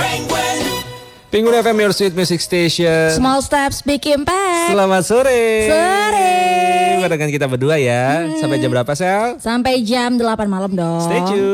Penguin FM, your sweet music station. Small steps, big impact. Selamat sore. Sore. Barengan kita berdua ya. Sampai jam berapa, Sel? Sampai jam 8 malam dong. Stay tune.